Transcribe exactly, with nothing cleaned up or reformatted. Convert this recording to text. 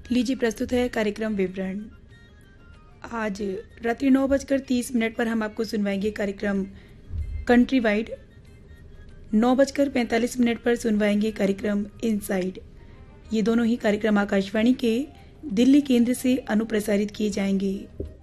लीजिए प्रस्तुत है कार्यक्रम विवरण। आज रात्रि नौ बजकर तीस मिनट पर हम आपको सुनवाएंगे कार्यक्रम कंट्री वाइड। नौ बजकर पैंतालीस मिनट पर सुनवाएंगे कार्यक्रम इनसाइड। ये दोनों ही कार्यक्रम आकाशवाणी के दिल्ली केंद्र से अनुप्रसारित किए जाएंगे।